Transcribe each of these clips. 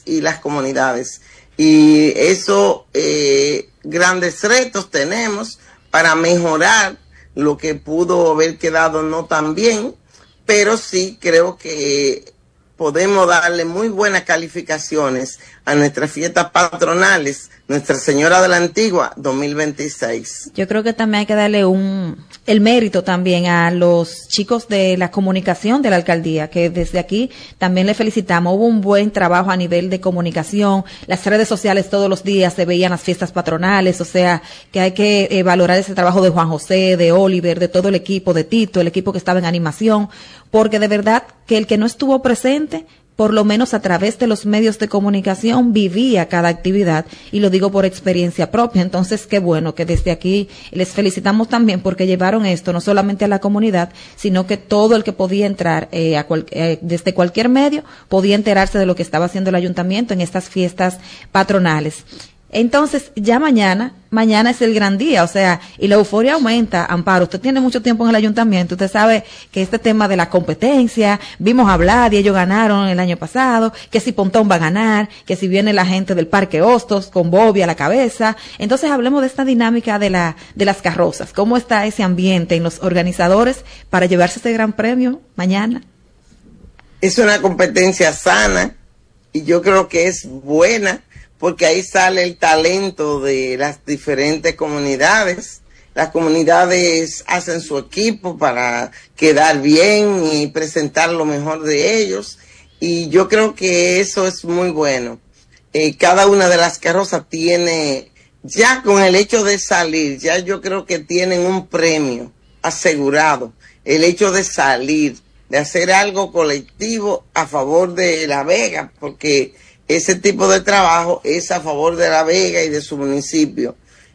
y las comunidades. Y eso, grandes retos tenemos para mejorar lo que pudo haber quedado no tan bien, pero sí creo que podemos darle muy buenas calificaciones a nuestras fiestas patronales, Nuestra Señora de la Antigua 2026. Yo creo que también hay que darle el mérito también a los chicos de la comunicación de la alcaldía, que desde aquí también le felicitamos. Hubo un buen trabajo a nivel de comunicación, las redes sociales todos los días se veían las fiestas patronales, o sea que hay que valorar ese trabajo de Juan José, de Oliver, de todo el equipo, de Tito, el equipo que estaba en animación, porque de verdad que el que no estuvo presente, por lo menos a través de los medios de comunicación, vivía cada actividad, y lo digo por experiencia propia. Entonces, qué bueno que desde aquí les felicitamos también porque llevaron esto no solamente a la comunidad, sino que todo el que podía entrar desde cualquier medio podía enterarse de lo que estaba haciendo el ayuntamiento en estas fiestas patronales. Entonces, ya mañana es el gran día, o sea, y la euforia aumenta. Amparo, usted tiene mucho tiempo en el ayuntamiento, usted sabe que este tema de la competencia, vimos hablar y ellos ganaron el año pasado, que si Pontón va a ganar, que si viene la gente del Parque Hostos con Bobby a la cabeza. Entonces, hablemos de esta dinámica de las carrozas. ¿Cómo está ese ambiente en los organizadores para llevarse ese gran premio mañana? Es una competencia sana y yo creo que es buena, porque ahí sale el talento de las diferentes comunidades. Las comunidades hacen su equipo para quedar bien y presentar lo mejor de ellos, y yo creo que eso es muy bueno. Cada una de las carrozas tiene, ya con el hecho de salir, ya yo creo que tienen un premio asegurado. El hecho de salir, de hacer algo colectivo a favor de La Vega, porque ese tipo de trabajo es a favor de La Vega y de su municipio.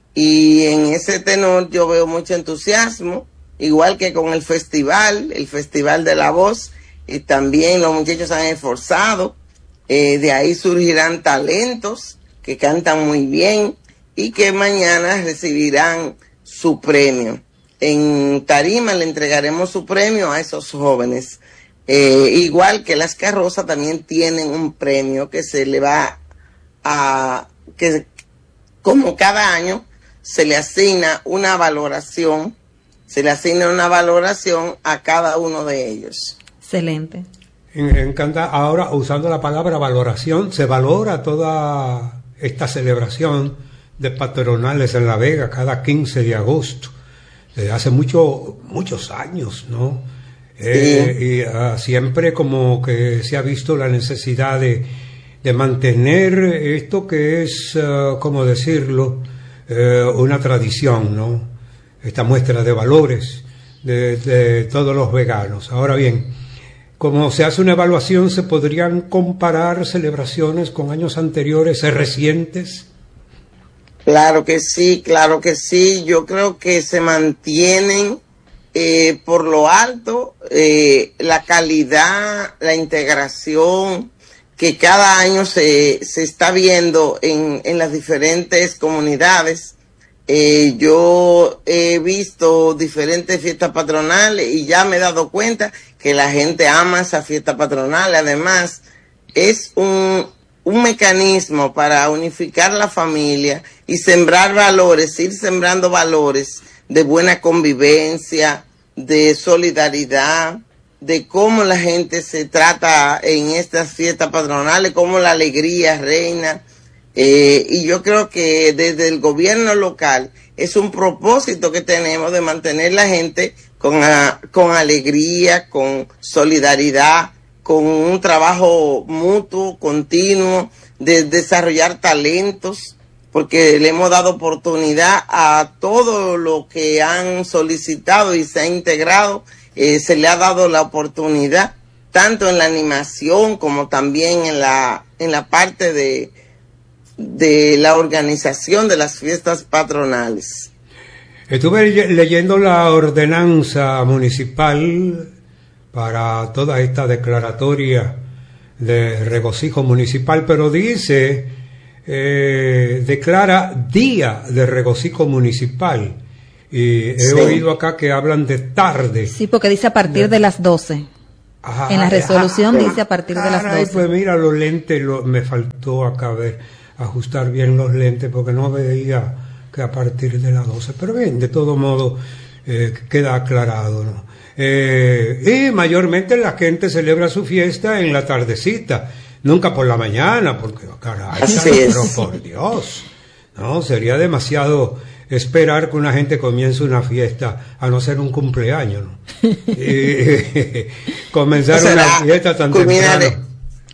Y en ese tenor yo veo mucho entusiasmo, igual que con el Festival de la Voz, y también los muchachos han esforzado. De ahí surgirán talentos que cantan muy bien y que mañana recibirán su premio. En tarima le entregaremos su premio a esos jóvenes. Igual que las carrozas también tienen un premio que se le va que como cada año se le asigna una valoración a cada uno de ellos. Excelente. Encanta. Ahora, usando la palabra valoración, se valora toda esta celebración de patronales en La Vega cada 15 de agosto, desde hace muchos años, ¿no? Y siempre como que se ha visto la necesidad de mantener esto que es, ¿cómo decirlo?, una tradición, ¿no? Esta muestra de valores de todos los veganos. Ahora bien, como se hace una evaluación, ¿se podrían comparar celebraciones con años anteriores, recientes? Claro que sí. Yo creo que se mantienen por lo alto la calidad, la integración que cada año se está viendo en las diferentes comunidades. Yo he visto diferentes fiestas patronales y ya me he dado cuenta que la gente ama esa fiesta patronal. Además, es un mecanismo para unificar la familia y sembrar valores, ir sembrando valores de buena convivencia, de solidaridad, de cómo la gente se trata en estas fiestas patronales, cómo la alegría reina. Y yo creo que desde el gobierno local es un propósito que tenemos de mantener la gente con alegría, con solidaridad, con un trabajo mutuo, continuo, de desarrollar talentos, porque le hemos dado oportunidad a todo lo que han solicitado y se ha integrado. Se le ha dado la oportunidad tanto en la animación como también en la parte de la organización de las fiestas patronales. Estuve leyendo la ordenanza municipal para toda esta declaratoria de regocijo municipal, pero dice, declara día de regocijo municipal. Y he oído acá que hablan de tarde. Sí, porque dice a partir de las 12. En la resolución dice a partir de las 12. Pues mira, los lentes, me faltó acá ajustar bien los lentes porque no veía que a partir de las 12. Pero bien, de todo modo queda aclarado, ¿no? Y mayormente la gente celebra su fiesta en la tardecita, nunca por la mañana, porque caray, pero por Dios, no, sería demasiado esperar que una gente comience una fiesta, a no ser un cumpleaños, ¿no? Comenzar una fiesta tan temprano.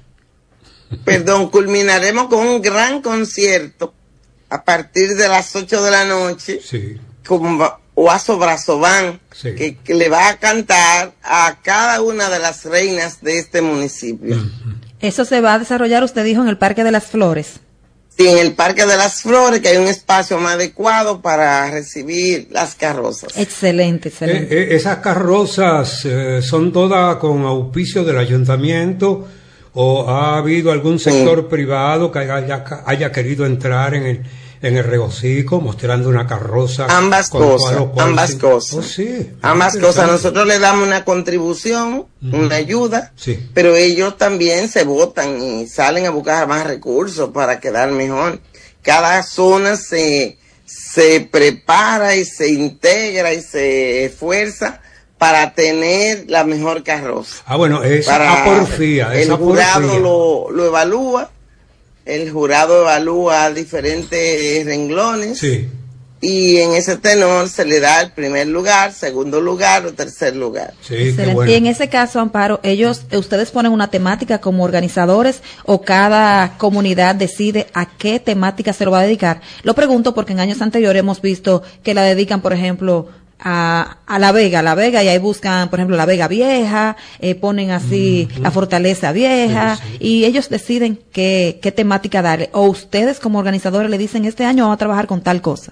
Culminaremos con un gran concierto a partir de las 8 de la noche, sí, con Oazo Brazován, sí, que le va a cantar a cada una de las reinas de este municipio. Eso se va a desarrollar, usted dijo, en el Parque de las Flores. Sí, en el Parque de las Flores, que hay un espacio más adecuado para recibir las carrozas. Excelente, excelente. Esas carrozas son todas con auspicio del ayuntamiento, o ha habido algún sector privado que haya querido entrar en el regocijo mostrando una carroza. Ambas cosas. Oh, sí, ambas cosas. Nosotros le damos una contribución, una ayuda, sí, pero ellos también se votan y salen a buscar más recursos para quedar mejor. Cada zona se prepara y se integra y se esfuerza para tener la mejor carroza. Bueno, esa porfía. El jurado lo evalúa. El jurado evalúa diferentes renglones, sí, y en ese tenor se le da el primer lugar, segundo lugar o tercer lugar. Sí, qué bueno. Y en ese caso, Amparo, ustedes ponen una temática como organizadores, o cada comunidad decide a qué temática se lo va a dedicar. Lo pregunto porque en años anteriores hemos visto que la dedican, por ejemplo, a La Vega, y ahí buscan, por ejemplo, La Vega Vieja, ponen así la Fortaleza Vieja, sí, sí, y ellos deciden qué temática darle, o ustedes como organizadores le dicen, este año vamos a trabajar con tal cosa.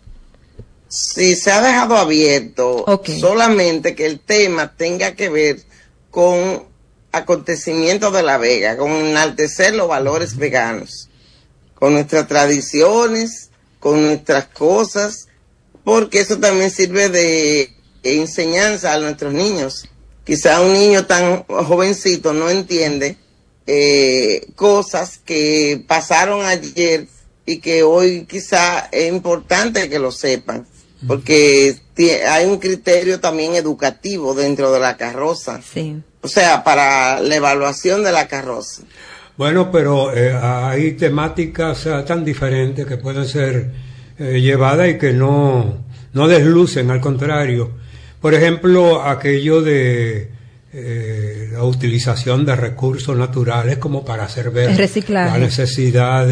Sí, se ha dejado abierto, solamente que el tema tenga que ver con acontecimientos de La Vega, con enaltecer los valores veganos, con nuestras tradiciones, con nuestras cosas, porque eso también sirve de enseñanza a nuestros niños. Quizá un niño tan jovencito no entiende cosas que pasaron ayer y que hoy quizá es importante que lo sepan, porque hay un criterio también educativo dentro de la carroza. Sí. O sea, para la evaluación de la carroza. Bueno, pero hay temáticas tan diferentes que pueden ser llevadas y que no deslucen, al contrario. Por ejemplo, aquello de la utilización de recursos naturales como para hacer ver la necesidad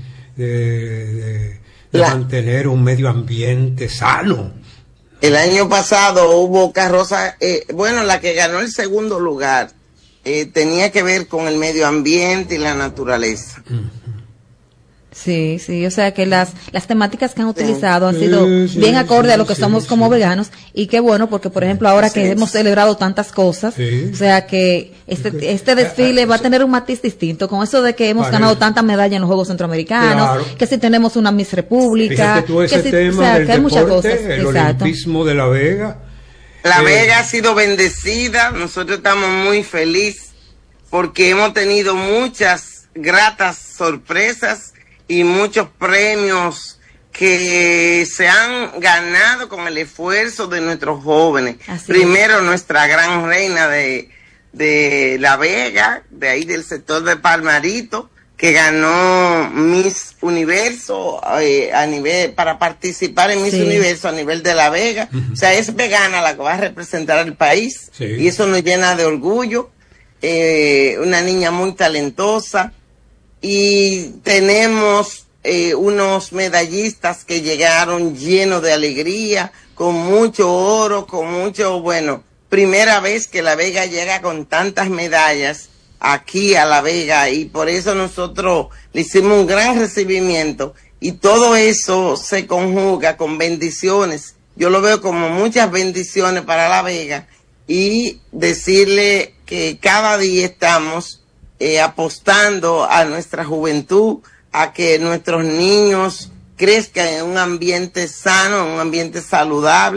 de mantener un medio ambiente sano. El año pasado hubo carroza, la que ganó el segundo lugar tenía que ver con el medio ambiente y la naturaleza. Sí, o sea que las temáticas que han utilizado han sido bien acorde a lo que somos como veganos, y qué bueno, porque por ejemplo ahora que hemos celebrado tantas cosas, o sea que este desfile va a tener un matiz distinto, con eso de que hemos ganado tantas medallas en los Juegos Centroamericanos, que si tenemos una Miss República, tú ese tema del que hay muchas deporte, cosas. El olimpismo de La Vega. La Vega ha sido bendecida, nosotros estamos muy felices porque hemos tenido muchas gratas sorpresas y muchos premios que se han ganado con el esfuerzo de nuestros jóvenes. Primero, nuestra gran reina de La Vega, de ahí del sector de Palmarito, que ganó Miss Universo para participar en Miss Universo a nivel de La Vega. O sea, es vegana la que va a representar al país, y eso nos llena de orgullo. Una niña muy talentosa. Y tenemos unos medallistas que llegaron llenos de alegría, con mucho oro, primera vez que La Vega llega con tantas medallas aquí a La Vega, y por eso nosotros le hicimos un gran recibimiento, y todo eso se conjuga con bendiciones. Yo lo veo como muchas bendiciones para La Vega, y decirle que cada día estamos apostando a nuestra juventud, a que nuestros niños crezcan en un ambiente sano, en un ambiente saludable,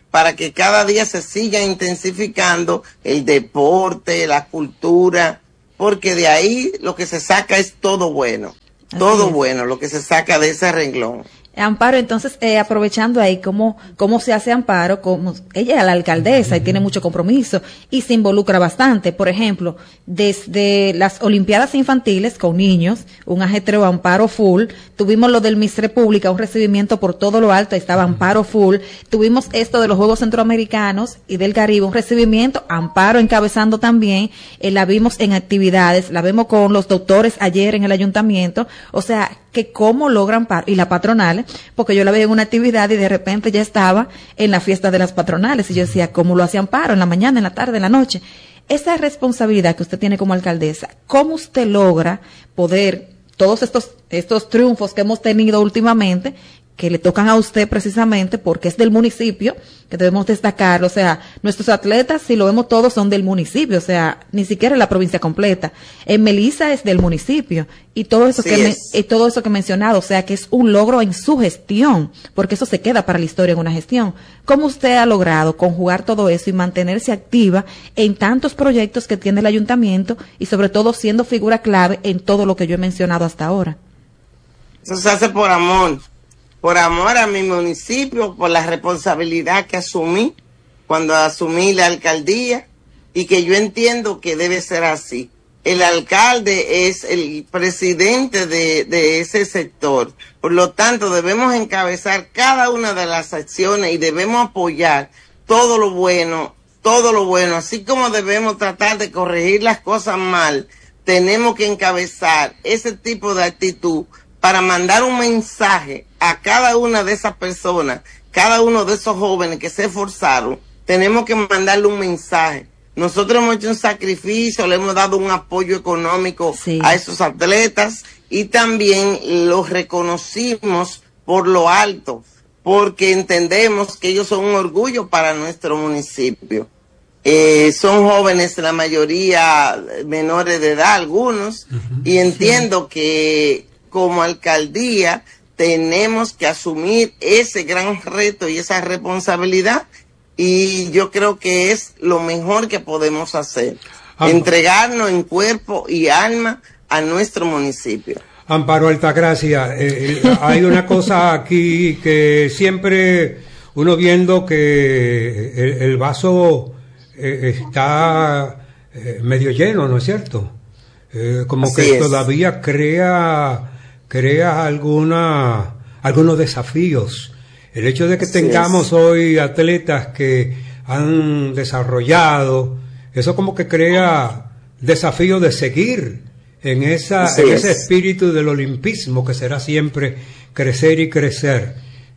para que cada día se siga intensificando el deporte, la cultura, porque de ahí lo que se saca es todo bueno, todo bueno, lo que se saca de ese renglón. Amparo, entonces, aprovechando ahí cómo se hace Amparo, como ella es la alcaldesa y tiene mucho compromiso y se involucra bastante. Por ejemplo, desde las Olimpiadas Infantiles con niños, un ajetreo Amparo full, tuvimos lo del Miss República, un recibimiento por todo lo alto, ahí estaba Amparo full, tuvimos esto de los Juegos Centroamericanos y del Caribe, un recibimiento, Amparo encabezando también, la vimos en actividades, la vemos con los doctores ayer en el ayuntamiento, o sea, que cómo logran y las patronales, porque yo la veía en una actividad y de repente ya estaba en la fiesta de las patronales y yo decía, ¿cómo lo hacía Amparo? En la mañana, en la tarde, en la noche. Esa responsabilidad que usted tiene como alcaldesa, ¿cómo usted logra poder, todos estos triunfos que hemos tenido últimamente, que le tocan a usted precisamente porque es del municipio, que debemos destacar, o sea, nuestros atletas, si lo vemos todos, son del municipio, o sea, ni siquiera la provincia completa. En Melissa es del municipio, y todo eso todo eso que he mencionado, o sea, que es un logro en su gestión, porque eso se queda para la historia en una gestión. ¿Cómo usted ha logrado conjugar todo eso y mantenerse activa en tantos proyectos que tiene el ayuntamiento y sobre todo siendo figura clave en todo lo que yo he mencionado hasta ahora? Eso se hace por amor a mi municipio, por la responsabilidad que asumí cuando asumí la alcaldía y que yo entiendo que debe ser así. El alcalde es el presidente de ese sector, por lo tanto debemos encabezar cada una de las acciones y debemos apoyar todo lo bueno, así como debemos tratar de corregir las cosas mal, tenemos que encabezar ese tipo de actitud para mandar un mensaje a cada una de esas personas, cada uno de esos jóvenes que se esforzaron, tenemos que mandarle un mensaje. Nosotros hemos hecho un sacrificio, le hemos dado un apoyo económico a esos atletas y también los reconocimos por lo alto, porque entendemos que ellos son un orgullo para nuestro municipio. Son jóvenes, la mayoría menores de edad, algunos, y entiendo que como alcaldía tenemos que asumir ese gran reto y esa responsabilidad y yo creo que es lo mejor que podemos hacer, entregarnos en cuerpo y alma a nuestro municipio. Amparo Altagracia, hay una cosa aquí que siempre uno viendo que el vaso está medio lleno, ¿no es cierto? Como así que es. Todavía crea algunos desafíos. El hecho de que tengamos hoy atletas que han desarrollado, eso como que crea desafío de seguir en ese espíritu del olimpismo que será siempre crecer y crecer,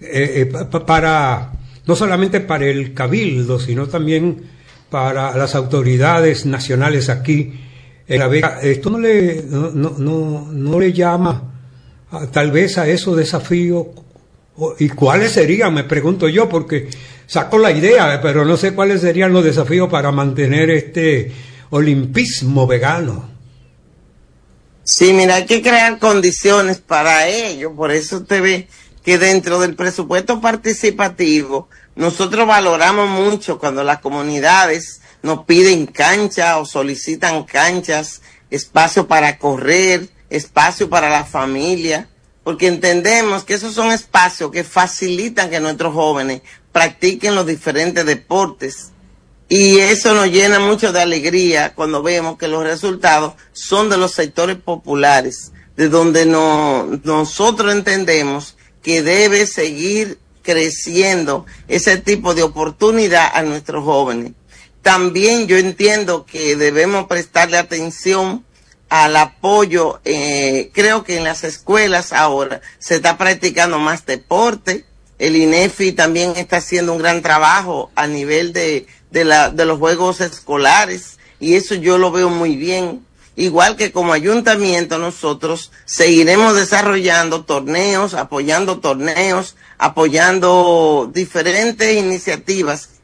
no solamente para el cabildo, sino también para las autoridades nacionales aquí en La Vega. Esto no le llama tal vez a esos desafíos, y cuáles serían, me pregunto yo, porque saco la idea, pero no sé cuáles serían los desafíos para mantener este olimpismo vegano. Sí, mira, hay que crear condiciones para ello, por eso usted ve que dentro del presupuesto participativo nosotros valoramos mucho cuando las comunidades nos piden canchas o solicitan canchas, espacio para correr, espacio para la familia, porque entendemos que esos son espacios que facilitan que nuestros jóvenes practiquen los diferentes deportes. Y eso nos llena mucho de alegría cuando vemos que los resultados son de los sectores populares, de donde nosotros entendemos que debe seguir creciendo ese tipo de oportunidad a nuestros jóvenes. También yo entiendo que debemos prestarle atención al apoyo, creo que en las escuelas ahora se está practicando más deporte, el INEFI también está haciendo un gran trabajo a nivel de los juegos escolares y eso yo lo veo muy bien. Igual que como ayuntamiento nosotros seguiremos desarrollando torneos, apoyando diferentes iniciativas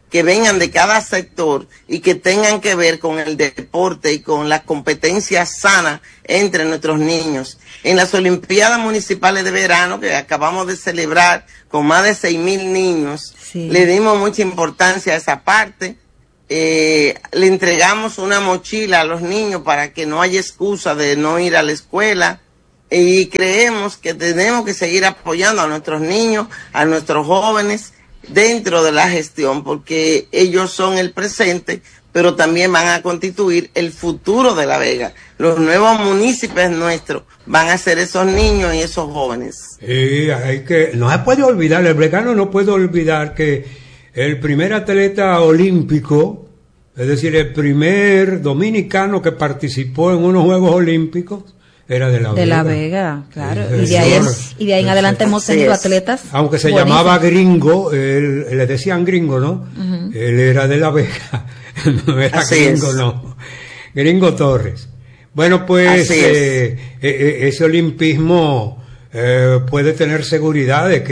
que vengan de cada sector y que tengan que ver con el deporte y con las competencias sanas entre nuestros niños. En las Olimpiadas Municipales de Verano, que acabamos de celebrar con más de 6,000 niños, sí, le dimos mucha importancia a esa parte. Le entregamos una mochila a los niños para que no haya excusa de no ir a la escuela, y creemos que tenemos que seguir apoyando a nuestros niños, a nuestros jóvenes dentro de la gestión, porque ellos son el presente, pero también van a constituir el futuro de La Vega. Los nuevos municipios nuestros van a ser esos niños y esos jóvenes. No se puede olvidar, el vegano no puede olvidar que el primer atleta olímpico, es decir, el primer dominicano que participó en unos Juegos Olímpicos, era de La Vega. De La Vega, claro. Y de ahí en adelante hemos tenido atletas. Aunque se llamaba Gringo, le decían Gringo, ¿no? Uh-huh. Él era de La Vega, no era Gringo, no. Gringo Torres. Bueno, pues ese olimpismo puede tener seguridad de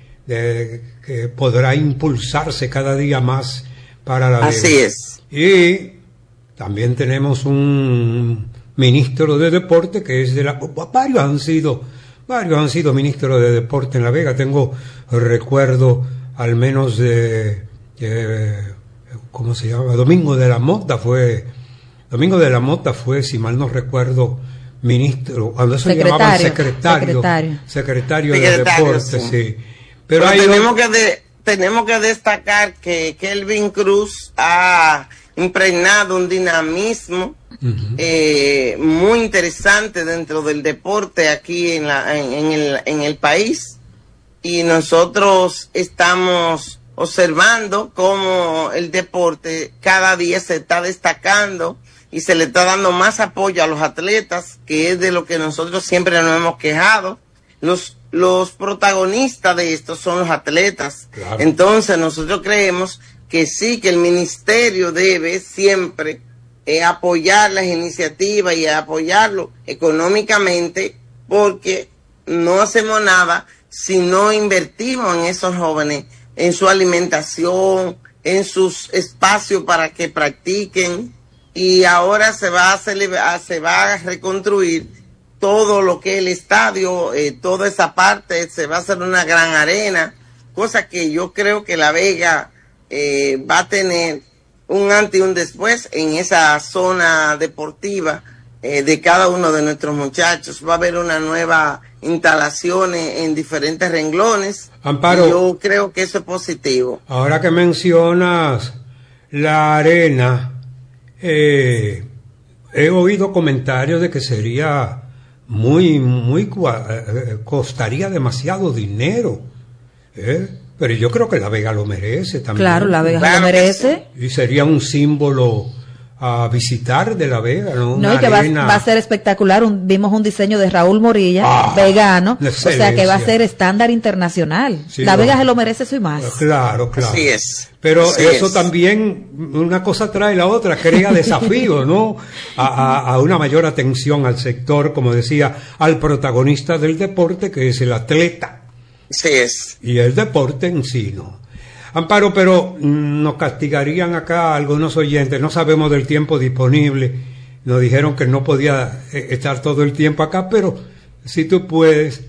que podrá impulsarse cada día más para La Vega. Así es. Y también tenemos un ministro de deporte que es varios han sido ministros de deporte en La Vega. Tengo recuerdo al menos de ¿cómo se llama? Domingo de la Mota fue, si mal no recuerdo, ministro, cuando eso llamaban secretario de deporte, sí. Pero tenemos que destacar que Kelvin Cruz ha impregnado un dinamismo muy interesante dentro del deporte aquí en el país, y nosotros estamos observando cómo el deporte cada día se está destacando y se le está dando más apoyo a los atletas, que es de lo que nosotros siempre nos hemos quejado. Los protagonistas de esto son los atletas. Claro. Entonces nosotros creemos que sí, que el ministerio debe siempre apoyar las iniciativas y apoyarlo económicamente, porque no hacemos nada si no invertimos en esos jóvenes, en su alimentación, en sus espacios para que practiquen. Y ahora se va a reconstruir todo lo que es el estadio, toda esa parte, se va a hacer una gran arena, cosa que yo creo que La Vega va a tener un antes y un después en esa zona deportiva de cada uno de nuestros muchachos. Va a haber una nueva instalación en diferentes renglones. Amparo, yo creo que eso es positivo. Ahora que mencionas la arena, he oído comentarios de que sería costaría demasiado dinero, pero yo creo que La Vega lo merece también. Claro, La Vega lo merece. Y sería un símbolo a visitar de La Vega, ¿no? No, y que va a ser espectacular. Vimos un diseño de Raúl Morilla, vegano, o sea que va a ser estándar internacional. Sí, La Vega se lo merece eso y más. Claro. Así es. Pero así eso es. También, una cosa trae la otra, crea desafío, ¿no? A una mayor atención al sector, como decía, al protagonista del deporte, que es el atleta. Así es. Y el deporte en sí, ¿no? Amparo, pero nos castigarían acá algunos oyentes, no sabemos del tiempo disponible, nos dijeron que no podía estar todo el tiempo acá, pero si tú puedes,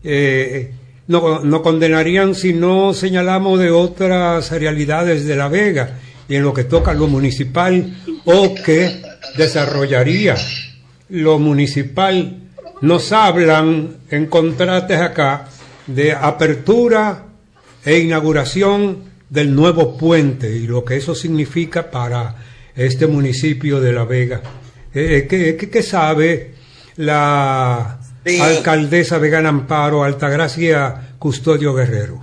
no condenarían si no señalamos de otras realidades de La Vega y en lo que toca a lo municipal o que desarrollaría lo municipal. Nos hablan en contrastes acá de apertura e inauguración del nuevo puente y lo que eso significa para este municipio de La Vega. ¿Qué sabe la alcaldesa vegana Amparo Altagracia Custodio Guerrero?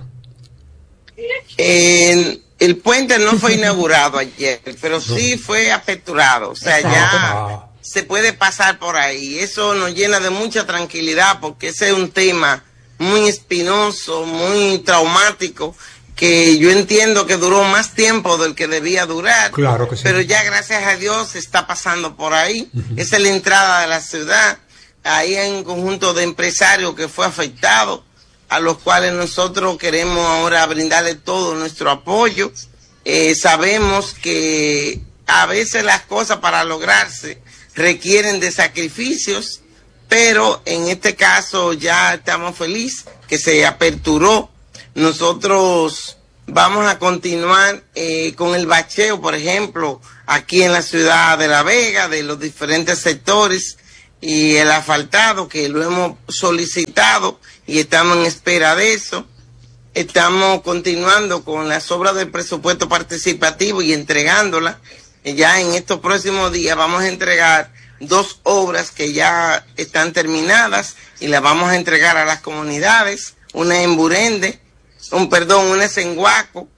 El puente no fue inaugurado ayer, pero sí fue aperturado, o sea, ya se puede pasar por ahí. Eso nos llena de mucha tranquilidad, porque ese es un tema muy espinoso, muy traumático, que yo entiendo que duró más tiempo del que debía durar. Claro que sí. Pero ya gracias a Dios se está pasando por ahí. Esa es la entrada de la ciudad. Ahí hay un conjunto de empresarios que fue afectado, a los cuales nosotros queremos ahora brindarle todo nuestro apoyo. Sabemos que a veces las cosas para lograrse requieren de sacrificios, pero en este caso ya estamos felices que se aperturó. Nosotros vamos a continuar con el bacheo, por ejemplo, aquí en la ciudad de La Vega, de los diferentes sectores, y el asfaltado, que lo hemos solicitado y estamos en espera de eso. Estamos continuando con las obras del presupuesto participativo y entregándolas. Ya en estos próximos días vamos a entregar 2 obras que ya están terminadas y las vamos a entregar a las comunidades. Una en Burende, una es en Guaco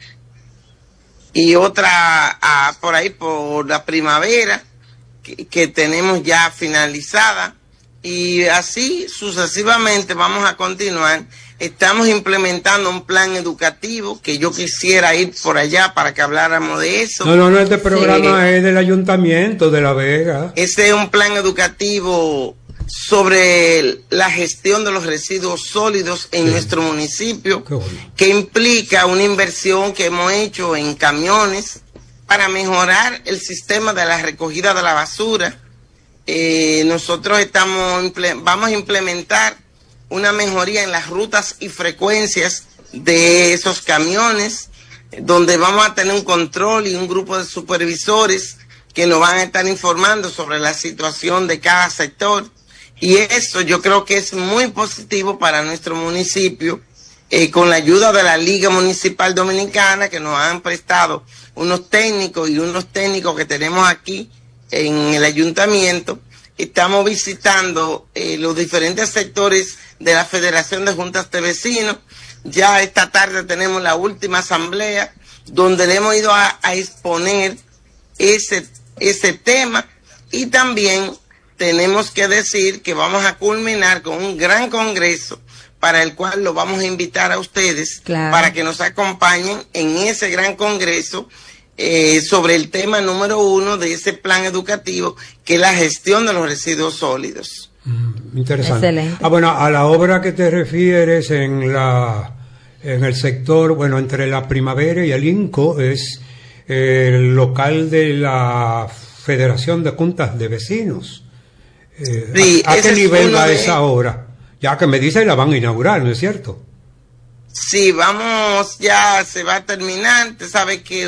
y otra por ahí por la Primavera, que tenemos ya finalizada, y así sucesivamente vamos a continuar. Estamos implementando un plan educativo que yo quisiera ir por allá para que habláramos de eso. No, este programa es del Ayuntamiento de La Vega. Ese es un plan educativo sobre la gestión de los residuos sólidos en nuestro municipio, que implica una inversión que hemos hecho en camiones para mejorar el sistema de la recogida de la basura. Nosotros vamos a implementar una mejoría en las rutas y frecuencias de esos camiones, donde vamos a tener un control y un grupo de supervisores que nos van a estar informando sobre la situación de cada sector. Y eso yo creo que es muy positivo para nuestro municipio, con la ayuda de la Liga Municipal Dominicana, que nos han prestado unos técnicos que tenemos aquí en el ayuntamiento. Estamos visitando los diferentes sectores de la Federación de Juntas de Vecinos. Ya esta tarde tenemos la última asamblea, donde le hemos ido a exponer ese tema, y también tenemos que decir que vamos a culminar con un gran congreso, para el cual lo vamos a invitar a ustedes, para que nos acompañen en ese gran congreso sobre el tema número 1 de ese plan educativo, que es la gestión de los residuos sólidos. Interesante. Excelente. Bueno, a la obra que te refieres en el sector, entre la Primavera y el INCO, es el local de la Federación de Juntas de Vecinos. Sí, ¿A qué nivel va esa obra? Ya que me dice la van a inaugurar, ¿no es cierto? Sí, se va a terminar. Usted sabe que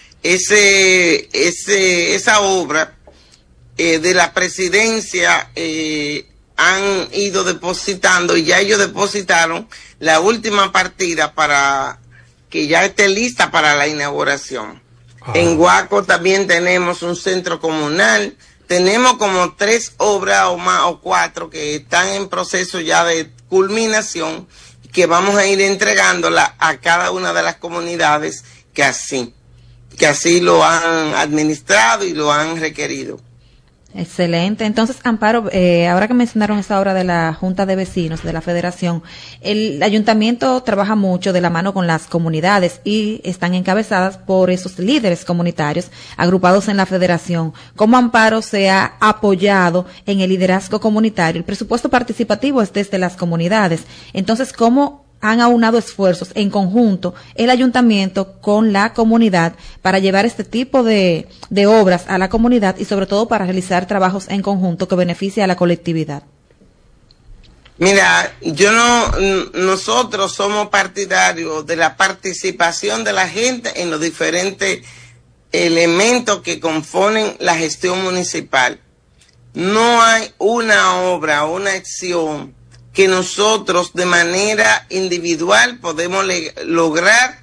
esa obra de la presidencia han ido depositando, y ya ellos depositaron la última partida para que ya esté lista para la inauguración. En Guaco también tenemos un centro comunal. Tenemos como 3 obras o 4 que están en proceso ya de culminación, que vamos a ir entregándola a cada una de las comunidades que así lo han administrado y lo han requerido. Excelente. Entonces, Amparo, ahora que mencionaron esa obra de la Junta de Vecinos de la Federación, el ayuntamiento trabaja mucho de la mano con las comunidades y están encabezadas por esos líderes comunitarios agrupados en la Federación. ¿Cómo Amparo se ha apoyado en el liderazgo comunitario? El presupuesto participativo es desde las comunidades. Entonces, ¿cómo han aunado esfuerzos en conjunto el ayuntamiento con la comunidad para llevar este tipo de obras a la comunidad, y sobre todo para realizar trabajos en conjunto que beneficie a la colectividad? Mira, nosotros somos partidarios de la participación de la gente en los diferentes elementos que componen la gestión municipal. No hay una obra, una acción que nosotros de manera individual podemos lograr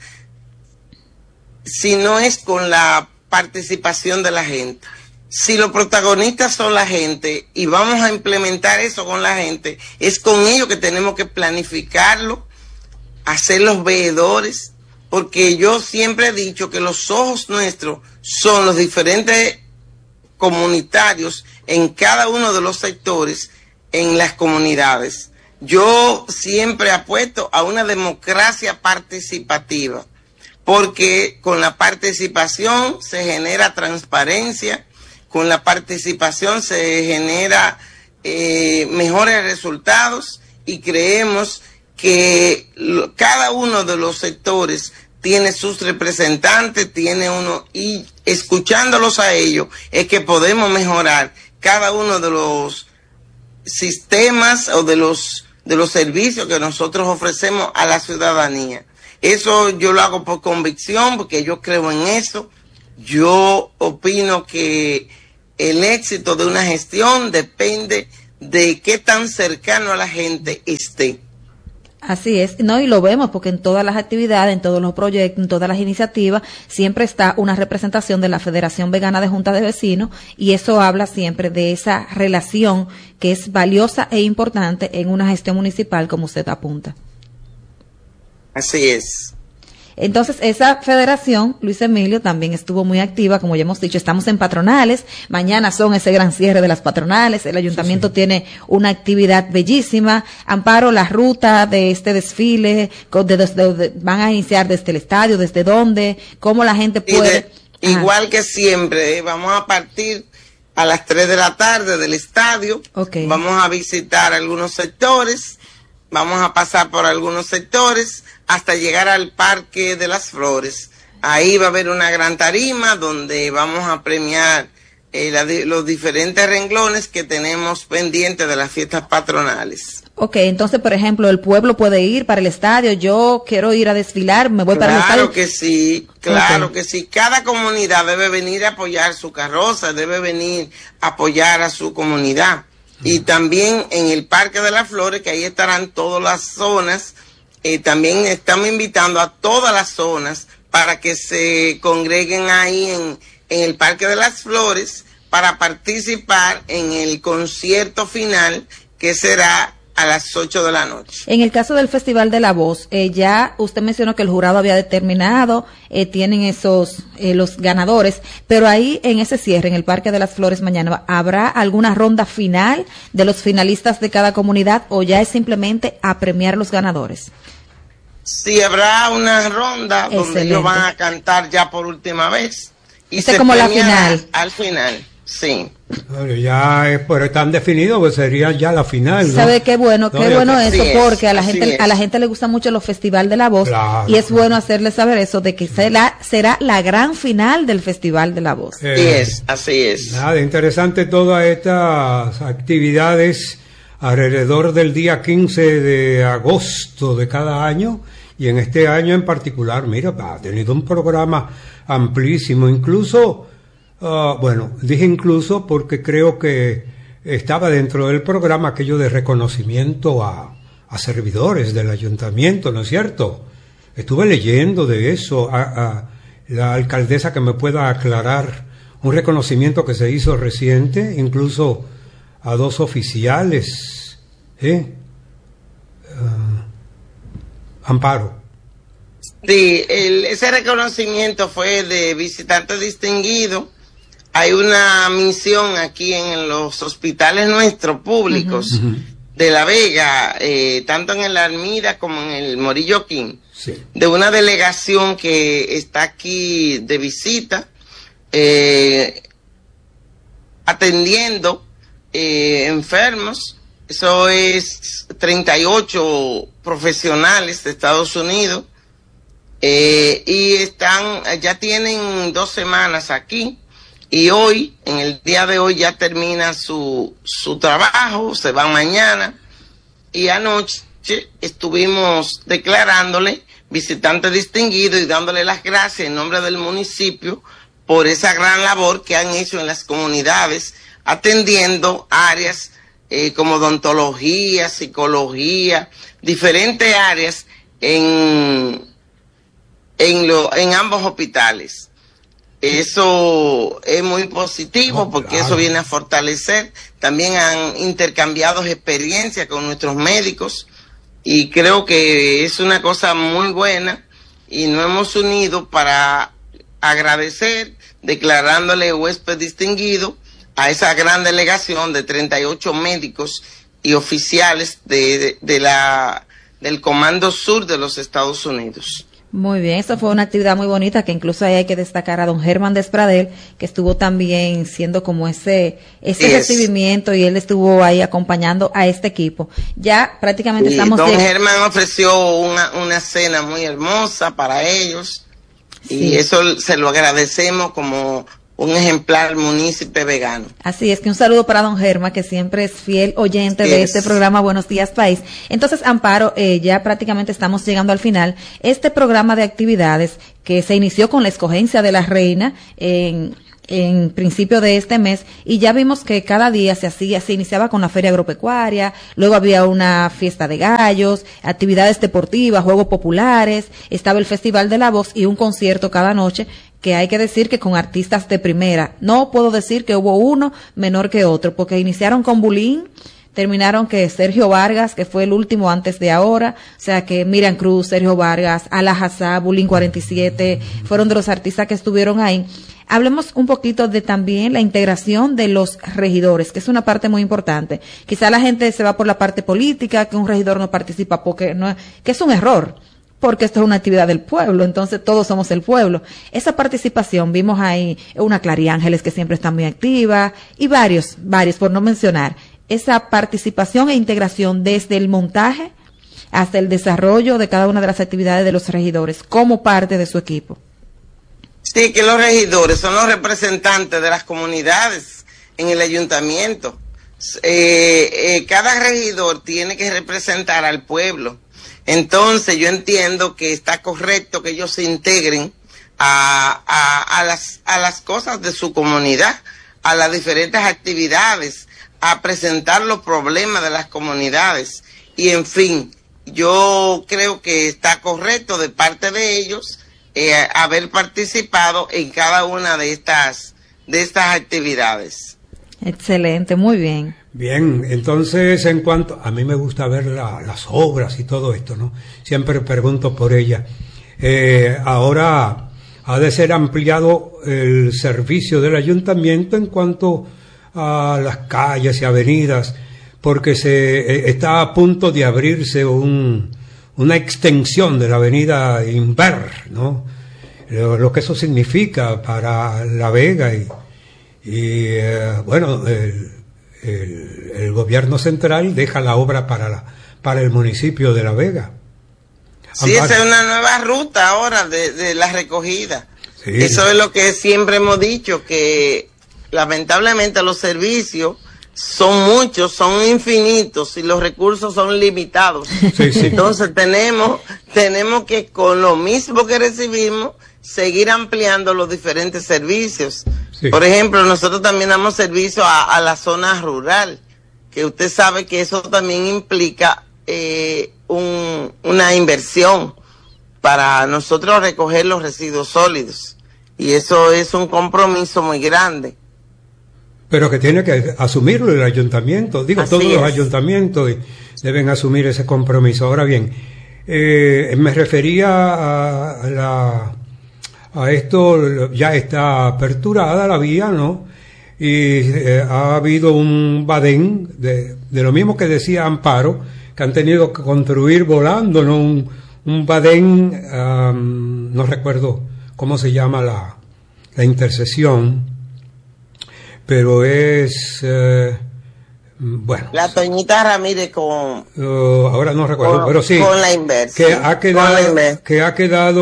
si no es con la participación de la gente. Si los protagonistas son la gente y vamos a implementar eso con la gente, es con ellos que tenemos que planificarlo, hacer los veedores, porque yo siempre he dicho que los ojos nuestros son los diferentes comunitarios en cada uno de los sectores en las comunidades. Yo siempre apuesto a una democracia participativa, porque con la participación se genera transparencia, con la participación se genera mejores resultados, y creemos que cada uno de los sectores tiene sus representantes, tiene uno, y escuchándolos a ellos es que podemos mejorar cada uno de los sistemas o de los servicios que nosotros ofrecemos a la ciudadanía. Eso yo lo hago por convicción, porque yo creo en eso. Yo opino que el éxito de una gestión depende de qué tan cercano a la gente esté. Así es, no, y lo vemos porque en todas las actividades, en todos los proyectos, en todas las iniciativas, siempre está una representación de la Federación Vegana de Junta de Vecinos, y eso habla siempre de esa relación que es valiosa e importante en una gestión municipal, como usted apunta. Así es. Entonces, esa federación, Luis Emilio, también estuvo muy activa, como ya hemos dicho, estamos en patronales, mañana son ese gran cierre de las patronales, el ayuntamiento tiene una actividad bellísima. Amparo, la ruta de este desfile, van a iniciar desde el estadio, desde dónde, cómo la gente puede... Igual que siempre, vamos a partir a las 3 de la tarde del estadio, vamos a visitar algunos sectores, vamos a pasar por algunos sectores, hasta llegar al Parque de las Flores. Ahí va a haber una gran tarima donde vamos a premiar los diferentes renglones que tenemos pendientes de las fiestas patronales. Entonces, por ejemplo, el pueblo puede ir para el estadio, yo quiero ir a desfilar, me voy para el estadio. Claro que sí. Cada comunidad debe venir a apoyar su carroza, debe venir a apoyar a su comunidad. Y también en el Parque de las Flores, que ahí estarán todas las zonas. También estamos invitando a todas las zonas para que se congreguen ahí en el Parque de las Flores para participar en el concierto final, que será a las 8 de la noche. En el caso del Festival de la Voz, ya usted mencionó que el jurado había determinado, tienen esos los ganadores, pero ahí en ese cierre, en el Parque de las Flores mañana, ¿habrá alguna ronda final de los finalistas de cada comunidad o ya es simplemente a premiar los ganadores? Sí, habrá una ronda donde ellos van a cantar ya por última vez. Y se como la final. Al final, sí. Bueno, ya pero están definidos, pues sería ya la final, ¿no? ¿Sabe qué bueno? Qué bueno eso, porque a la gente le gusta mucho los Festival de la Voz, y es bueno hacerle saber eso, de que será la gran final del Festival de la Voz. Así es. Nada, interesante todas estas actividades alrededor del día 15 de agosto de cada año, y en este año en particular, mira, ha tenido un programa amplísimo, incluso, dije incluso porque creo que estaba dentro del programa aquello de reconocimiento a servidores del ayuntamiento, ¿no es cierto? Estuve leyendo de eso, a la alcaldesa que me pueda aclarar un reconocimiento que se hizo reciente, incluso a 2 oficiales, Amparo. Sí, ese reconocimiento fue de visitante distinguido. Hay una misión aquí en los hospitales nuestros públicos de La Vega, tanto en el Armida como en el Morillo King, de una delegación que está aquí de visita, atendiendo enfermos. Eso es 38 profesionales de Estados Unidos, y ya tienen 2 semanas aquí, y hoy, en el día de hoy, ya termina su trabajo, se van mañana, y anoche estuvimos declarándole visitante distinguido y dándole las gracias en nombre del municipio por esa gran labor que han hecho en las comunidades, atendiendo áreas como odontología, psicología, diferentes áreas en ambos hospitales. Eso es muy positivo, porque eso viene a fortalecer. También han intercambiado experiencias con nuestros médicos, y creo que es una cosa muy buena, y nos hemos unido para agradecer, declarándole huésped distinguido a esa gran delegación de 38 médicos y oficiales del Comando Sur de los Estados Unidos. Muy bien, eso fue una actividad muy bonita que incluso ahí hay que destacar a don Germán Despradel, que estuvo también siendo como ese recibimiento, y él estuvo ahí acompañando a este equipo. Ya prácticamente estamos... Don Germán ofreció una cena muy hermosa para ellos, y eso se lo agradecemos como un ejemplar munícipe vegano. Así es, que un saludo para don Germa, que siempre es fiel oyente de este programa Buenos Días País. Entonces, Amparo, ya prácticamente estamos llegando al final. Este programa de actividades que se inició con la escogencia de la reina en principio de este mes, y ya vimos que cada día se iniciaba con la feria agropecuaria, luego había una fiesta de gallos, actividades deportivas, juegos populares, estaba el Festival de la Voz y un concierto cada noche, que hay que decir que con artistas de primera. No puedo decir que hubo uno menor que otro, porque iniciaron con Bulín, terminaron que Sergio Vargas, que fue el último antes de ahora, o sea que Miriam Cruz, Sergio Vargas, Ala Hassá, Bulín 47, fueron de los artistas que estuvieron ahí. Hablemos un poquito de también la integración de los regidores, que es una parte muy importante. Quizá la gente se va por la parte política, que un regidor no participa porque no, que es un error, porque esto es una actividad del pueblo, entonces todos somos el pueblo. Esa participación, vimos ahí una Clary Ángeles que siempre está muy activa, y varios, por no mencionar. Esa participación e integración desde el montaje hasta el desarrollo de cada una de las actividades de los regidores como parte de su equipo. Sí, que los regidores son los representantes de las comunidades en el ayuntamiento. Cada regidor tiene que representar al pueblo. Entonces yo entiendo que está correcto que ellos se integren a las cosas de su comunidad, a las diferentes actividades, a presentar los problemas de las comunidades. Y en fin, yo creo que está correcto de parte de ellos haber participado en cada una de estas actividades. Excelente, muy bien. Bien, entonces en cuanto a mí me gusta ver las obras y todo esto, ¿no? Siempre pregunto por ella. Ahora ha de ser ampliado el servicio del ayuntamiento en cuanto a las calles y avenidas, porque se está a punto de abrirse una extensión de la avenida Inver, ¿no? Lo que eso significa para La Vega y bueno, el gobierno central deja la obra para el municipio de La Vega. Sí, esa es una nueva ruta ahora de la recogida. Sí. Eso es lo que siempre hemos dicho, que lamentablemente los servicios son muchos, son infinitos y los recursos son limitados. Sí, sí. Entonces tenemos que con lo mismo que recibimos seguir ampliando los diferentes servicios. Sí. Por ejemplo, nosotros también damos servicio a la zona rural, que usted sabe que eso también implica una inversión para nosotros recoger los residuos sólidos, y eso es un compromiso muy grande. Pero que tiene que asumirlo el ayuntamiento. Digo, Así todos es. los ayuntamientos deben asumir ese compromiso. Ahora bien, me refería a esto, ya está aperturada la vía, ¿no? Y ha habido un badén de lo mismo que decía Amparo, que han tenido que construir volando, ¿no? Un badén, no recuerdo cómo se llama la intersección, pero es bueno, La Toñita Ramírez con ahora no recuerdo, pero sí, con la inversión, que ha quedado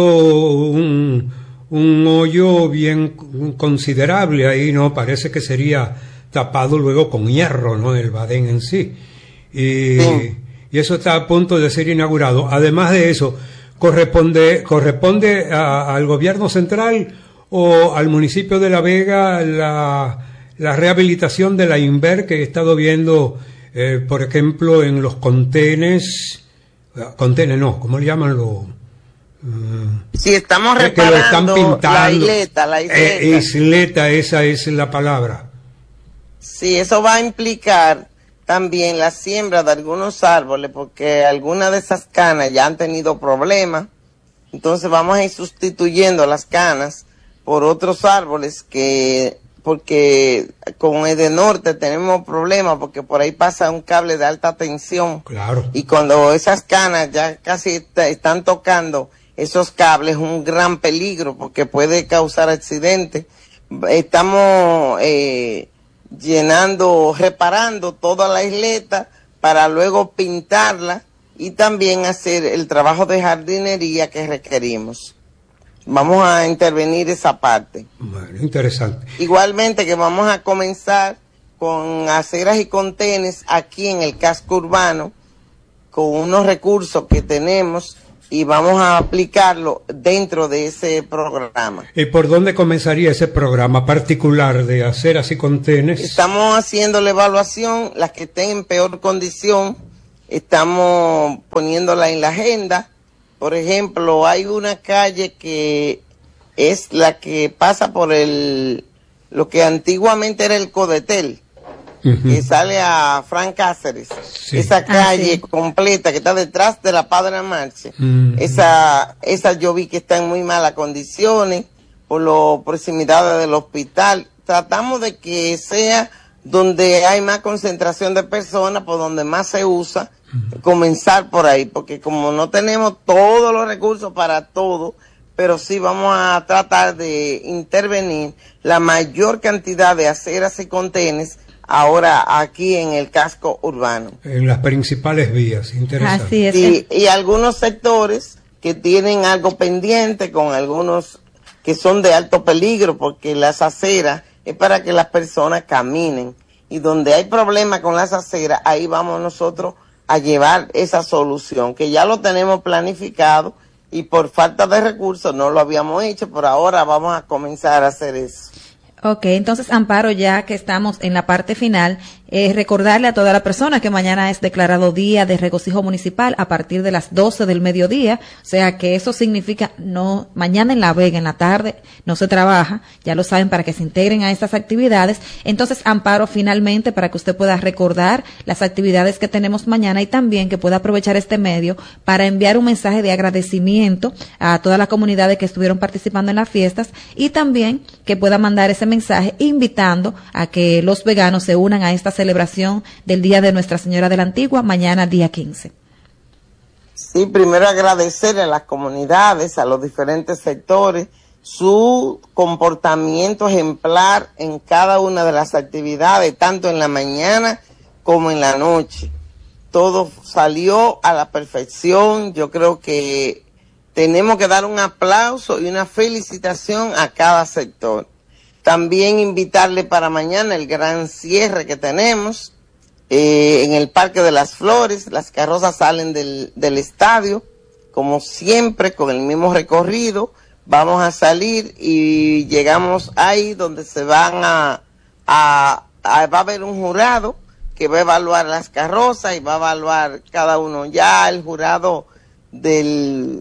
un hoyo bien considerable ahí, ¿no? Parece que sería tapado luego con hierro, ¿no? El badén en sí. Y eso está a punto de ser inaugurado. Además de eso, corresponde al gobierno central o al municipio de La Vega la rehabilitación de la Inver, que he estado viendo, por ejemplo, en los contenes, ¿cómo le llaman sí, estamos que lo están reparando pintando. la isleta. Isleta, esa es la palabra. Sí, eso va a implicar también la siembra de algunos árboles, porque algunas de esas canas ya han tenido problemas. Entonces vamos a ir sustituyendo las canas por otros árboles porque con Edenorte tenemos problemas, porque por ahí pasa un cable de alta tensión. Claro. Y cuando esas canas ya casi están tocando esos cables, un gran peligro porque puede causar accidentes. Estamos reparando toda la isleta para luego pintarla y también hacer el trabajo de jardinería que requerimos. Vamos a intervenir esa parte. Bueno, interesante. Igualmente que vamos a comenzar con aceras y contenes aquí en el casco urbano, con unos recursos que tenemos y vamos a aplicarlo dentro de ese programa. ¿Y por dónde comenzaría ese programa particular de aceras y contenes? Estamos haciendo la evaluación, las que estén en peor condición, estamos poniéndola en la agenda. Por ejemplo, hay una calle que es la que pasa por lo que antiguamente era el Codetel, que sale a Frank Cáceres. Sí. Esa calle completa que está detrás de la Padre Marche. Esa yo vi que está en muy malas condiciones por las proximidades del hospital. Tratamos de que sea donde hay más concentración de personas, por donde más se usa, comenzar por ahí, porque como no tenemos todos los recursos para todo, pero sí vamos a tratar de intervenir la mayor cantidad de aceras y contenes ahora aquí en el casco urbano. En las principales vías, interesante. Así es. Y algunos sectores que tienen algo pendiente con algunos que son de alto peligro, porque las aceras es para que las personas caminen. Y donde hay problemas con las aceras, ahí vamos nosotros a llevar esa solución, que ya lo tenemos planificado y por falta de recursos no lo habíamos hecho, pero ahora vamos a comenzar a hacer eso. Ok, entonces Amparo, ya que estamos en la parte final, recordarle a toda la persona que mañana es declarado Día de Regocijo Municipal a partir de las 12 del mediodía, o sea que eso significa no mañana en La Vega, en la tarde, no se trabaja, ya lo saben, para que se integren a estas actividades. Entonces, Amparo, finalmente, para que usted pueda recordar las actividades que tenemos mañana y también que pueda aprovechar este medio para enviar un mensaje de agradecimiento a toda la comunidad que estuvieron participando en las fiestas y también que pueda mandar ese mensaje invitando a que los veganos se unan a esta celebración del Día de Nuestra Señora de la Antigua, mañana día 15. Sí, primero agradecer a las comunidades, a los diferentes sectores, su comportamiento ejemplar en cada una de las actividades, tanto en la mañana como en la noche. Todo salió a la perfección. Yo creo que tenemos que dar un aplauso y una felicitación a cada sector. También invitarle para mañana el gran cierre que tenemos en el Parque de las Flores. Las carrozas salen del estadio, como siempre, con el mismo recorrido. Vamos a salir y llegamos ahí donde se van va a haber un jurado que va a evaluar las carrozas y va a evaluar cada uno. Ya el jurado del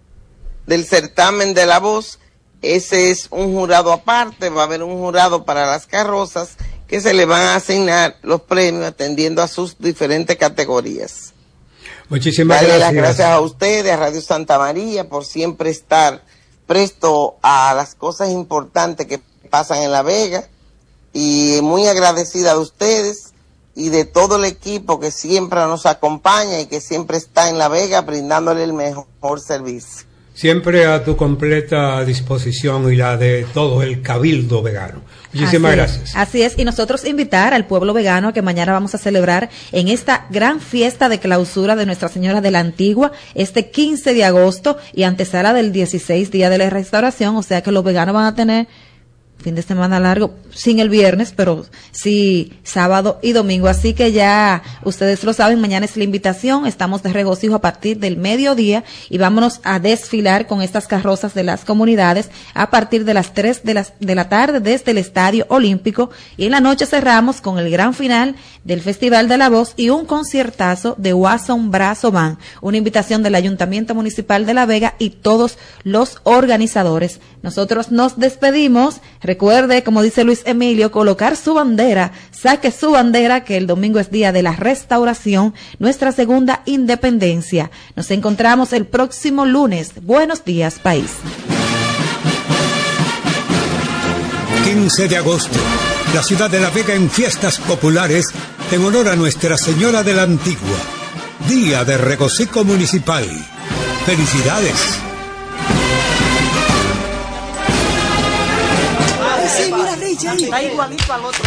certamen de la voz, ese es un jurado aparte. Va a haber un jurado para las carrozas que se le van a asignar los premios atendiendo a sus diferentes categorías. Muchísimas gracias. Las gracias a ustedes, a Radio Santa María, por siempre estar presto a las cosas importantes que pasan en La Vega, y muy agradecida de ustedes y de todo el equipo que siempre nos acompaña y que siempre está en La Vega brindándole el mejor servicio. Siempre a tu completa disposición y la de todo el cabildo vegano. Muchísimas gracias. Así es, y nosotros invitar al pueblo vegano a que mañana vamos a celebrar en esta gran fiesta de clausura de Nuestra Señora de la Antigua, este 15 de agosto y antesala del 16, Día de la Restauración, o sea que los veganos van a tener fin de semana largo, sin el viernes, pero sí sábado y domingo. Así que ya ustedes lo saben, mañana es la invitación, estamos de regocijo a partir del mediodía y vámonos a desfilar con estas carrozas de las comunidades a partir de las 3 de la tarde desde el Estadio Olímpico, y en la noche cerramos con el gran final del Festival de la Voz y un conciertazo de Wasson Brazo Band, una invitación del Ayuntamiento Municipal de La Vega y todos los organizadores. Nosotros nos despedimos. Recuerde, como dice Luis Emilio, colocar su bandera, saque su bandera, que el domingo es Día de la Restauración, nuestra segunda independencia. Nos encontramos el próximo lunes. Buenos días, país. 15 de agosto, la ciudad de La Vega en fiestas populares en honor a Nuestra Señora de la Antigua. Día de Regocijo Municipal. ¡Felicidades! Sí, mira, Richard. Está igualito al otro.